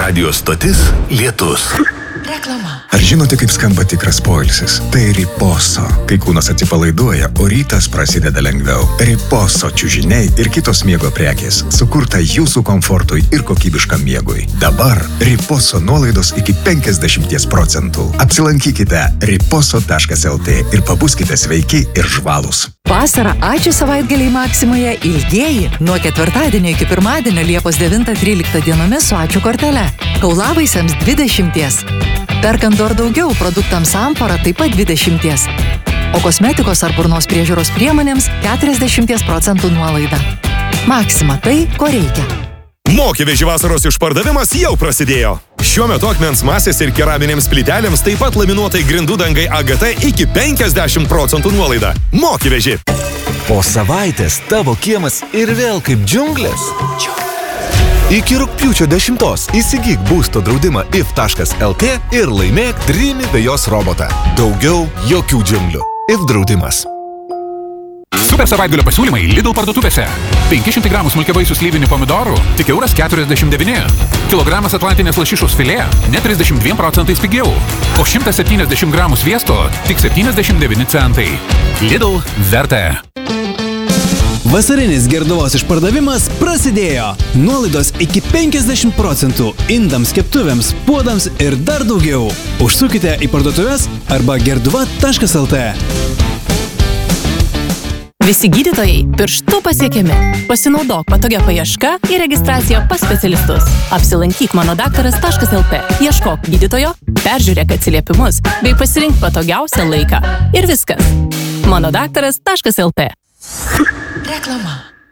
Radio stotis Lietus. Reklama. Ar žinote, kaip skamba tikras poilsis? Tai Riposo. Kai kūnas atsipalaiduoja, o rytas prasideda lengviau. Riposo čiužiniai ir kitos miego prekės. Sukurta jūsų komfortui ir kokybiškam miegui. Dabar Riposo nuolaidos iki 50%. Apsilankykite riposo.lt ir pabuskite sveiki ir žvalūs. Vasarą ačiū savaitgaliai Maksimoje ilgieji. Nuo ketvirtadienio iki pirmadienio Liepos 9-13 dienomis su ačiū kortele. Kaulavaisiams 20. Perkant dar daugiau produktams Ampara taip pat 20. O kosmetikos ar burnos priežiūros priemonėms 40% nuolaida. Maksima tai, ko reikia. Mokyveži vasaros išpardavimas jau prasidėjo. Šiuo metu akmens masės ir keraminėms plytelėms taip pat laminuotai grindų dangai AGT iki 50% nuolaida. Mokyveži. Po savaitės tavo kiemas ir vėl kaip džiunglės. Iki rugpjūčio 10 įsigyk būsto draudimą if.lt ir laimėk Dreamy vejos robotą. Daugiau jokių džiunglių. If draudimas. Super savaitgalio pasiūlymai Lidl parduotuvėse. 500 gramų smulkiavaisių slyvinių pomidorų tik €49. Kilogramas atlantinės lašišos filė net 32% pigiau. O 170 gramų sviesto tik 79 centai. Lidl verta. Vasarinis Gerduvos išpardavimas prasidėjo. Nuolaidos iki 50% indams, keptuvėms, puodams ir dar daugiau. Užsukite į parduotuves arba gerduva.lt. Visi gydytojai pirštu pasiekiami. Pasinaudok patogia paieška ir registracija pas specialistus. Apsilankyk manodaktaras.lt. Ieškok gydytojo, peržiūrėk atsiliepimus bei pasirink patogiausią laiką. Ir viskas. manodaktaras.lt. Reklama.